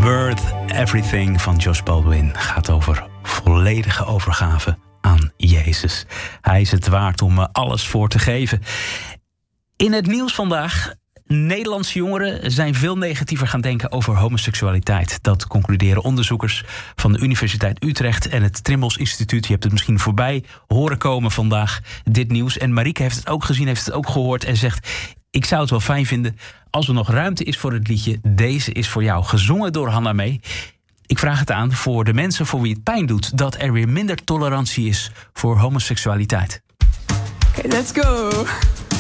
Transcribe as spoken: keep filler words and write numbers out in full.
Worth Everything van Josh Baldwin gaat over volledige overgave aan Jezus. Hij is het waard om alles voor te geven. In het nieuws vandaag: Nederlandse jongeren zijn veel negatiever gaan denken over homoseksualiteit. Dat concluderen onderzoekers van de Universiteit Utrecht en het Trimbos Instituut. Je hebt het misschien voorbij horen komen vandaag, dit nieuws. En Marieke heeft het ook gezien, heeft het ook gehoord en zegt: ik zou het wel fijn vinden als er nog ruimte is voor het liedje Deze is voor jou, gezongen door Hanna Mee. Ik vraag het aan voor de mensen voor wie het pijn doet dat er weer minder tolerantie is voor homoseksualiteit. Oké, okay, let's go.